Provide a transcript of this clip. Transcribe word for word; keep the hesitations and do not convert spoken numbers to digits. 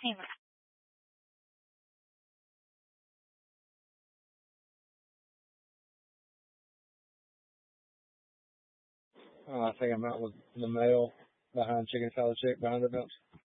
Uh, I think I'm out with the male behind Chicken Salad Chick behind the fence.